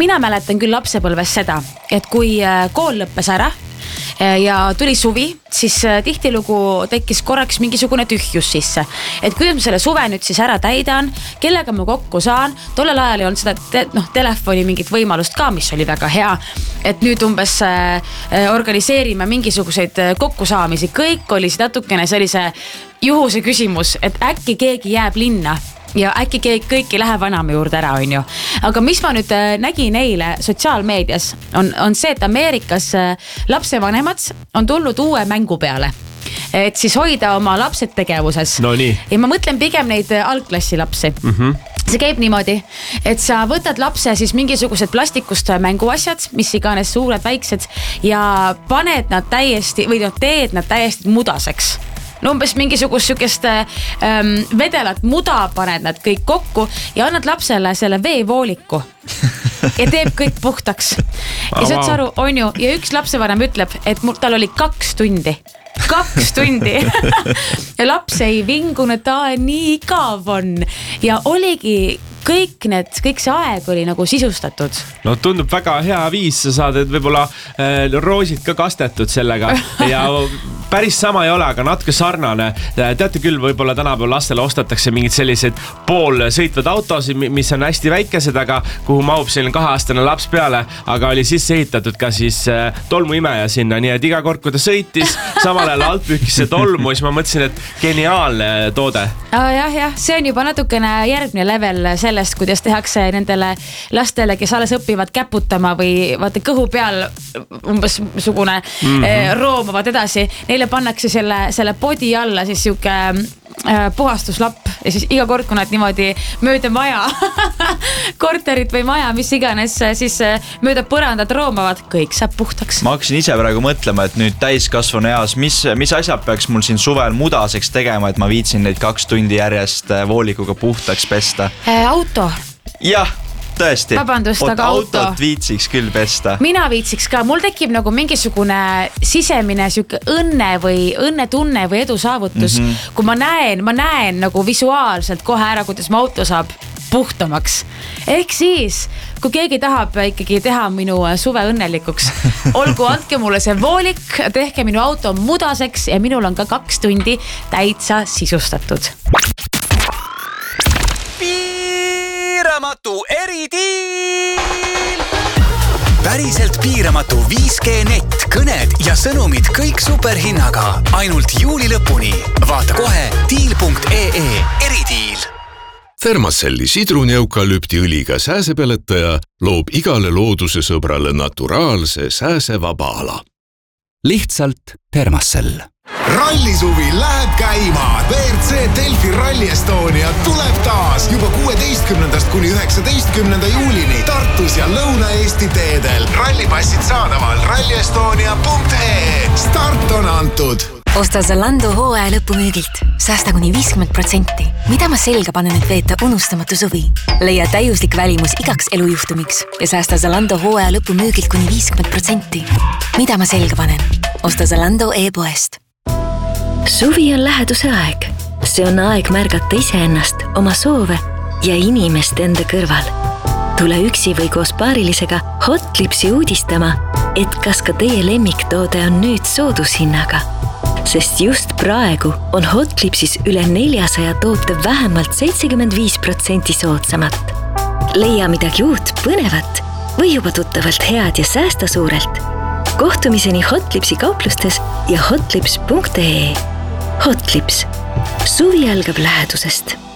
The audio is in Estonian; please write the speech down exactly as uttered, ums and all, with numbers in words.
mina mäletan küll lapsepõlves seda, et kui kool lõppes ära ja tuli suvi, siis tihtilugu tekkis korraks mingisugune tühjus sisse. Et kuidas ma selle suve nüüd siis ära täidan, kellega ma kokku saan. Tollel ajal ei olnud seda te, noh, telefoni mingit võimalust ka, mis oli väga hea. Et nüüd umbes äh, organiseerime mingisuguseid kokkusaamisi. Kõik oli natukene sellise juhuse küsimus, et äkki keegi jääb linna. Ja äkki kõik ei lähe vanama juurde ära, on ju. Aga mis ma nüüd nägin eile sotsiaalmeedias on, on see, et Ameerikas lapsevanemad on tulnud uue mängu peale. Et siis hoida oma lapsed tegevuses. No nii. Ja ma mõtlen pigem neid algklassi lapsi. Mm-hmm. See käib niimoodi, et sa võtad lapse siis mingisugused plastikust mänguasjad, mis iganes suured, väiksed ja paned nad täiesti või no, teed nad täiesti mudaseks. No umbes mingisugust sükest ähm, vedelat muda paned nad kõik kokku ja annad lapsele selle veevooliku ja teeb kõik puhtaks. Ja sa aru, on ju, ja üks lapsevanem ütleb, et mul, tal oli kaks tundi. Kaks tundi. Ja laps ei vingunud, ta nii igav on. Ja oligi kõik need, kõik see aeg oli nagu sisustatud. No tundub väga hea viis, sa saad, et võib-olla äh, roosid ka kastetud sellega ja päris sama ei ole, aga natuke sarnane. Teate küll, võib-olla tänapäeval lastele ostatakse mingid sellised pool sõitvad autosid, mis on hästi väikesed, aga kuhu mahub selline kaheaastane laps peale, aga oli sisse ehitatud ka siis äh, tolmuimeja sinna, nii et iga kord, kui ta sõitis, samal ajal alt pühkis see tolmu, siis ma mõtlesin, et geniaalne toode. Ah, jah, jah, see on juba natukene järgmine level sellest, kuidas tehakse nendele lastele, kes alles õpivad käputama või vaata kõhu peal umbes sugune mm-hmm. eh, roomavad edasi. Neile pannakse selle, selle podi alla siis siuke eh, puhastuslapp ja siis iga kord, kui nad niimoodi mööda maja, korterit või maja, mis iganes, siis mööda põrandad roomavad, kõik saab puhtaks. Ma hakkasin ise praegu mõtlema, et nüüd täiskasvanu eas, mis, mis asjad peaks mul siin suvel mudaseks tegema, et ma viitsin neid kaks tundi järjest voolikuga puhtaks pesta? Äh, auto. Jah, tõesti. Vabandust, aga auto. Autot viitsiks küll pesta. Mina viitsiks ka. Mul tekib nagu mingisugune sisemine siuke õnne või õnnetunne või edu saavutus. Mm-hmm. Kui ma näen, ma näen nagu visuaalselt kohe ära, kuidas mu auto saab puhtamaks. Ehk siis, kui keegi tahab ikkagi teha minu suve õnnelikuks, olgu andke mulle see voolik, tehke minu auto mudaseks ja minul on ka kaks tundi täitsa sisustatud. Piiramatu eridiil! Päriselt piiramatu viis G net, kõned ja sõnumid kõik superhinnaga. Ainult juuli lõpuni. Vaata kohe diil punkt ee eridiil. Thermacelli sidruneukalüpti õliga sääsepeletaja loob igale looduse sõbrale naturaalse sääsevaba ala. Lihtsalt Thermacell. Rallisuvi läheb käima. V R C Delfi Rally Estonia tuleb taas juba kuueteistkümnendast kuni üheksateistkümnenda juulini Tartus ja Lõuna-Eesti teedel. Rallipassid saadaval ralli estonia punkt ee. Start on antud. Osta Zalando hooaja lõpumüügilt. Säästa kuni viiskümmend protsenti. Mida ma selga panen, et veeta unustamatu suvi? Leia täiuslik välimus igaks elujuhtumiks ja säästa Zalando hooaja lõpumüügilt kuni viiskümmend protsenti. Mida ma selga panen? Osta Zalando e-poest. Suvi on läheduse aeg. See on aeg märgata iseennast, oma soove ja inimest enda kõrval. Tule üksi või koos paarilisega Hotlipsi uudistama, et kas ka teie lemmiktoode on nüüd soodushinnaga. Sest just praegu on Hotlipsis üle neljasaja toote vähemalt seitsekümmend viis protsenti soodsamat. Leia midagi uut, põnevat või juba tuttavalt head ja säästa suurelt. Kohtumiseni Hotlipsi kauplustes ja hotlips punkt ee. Hotlips. Suvi algab lähedusest.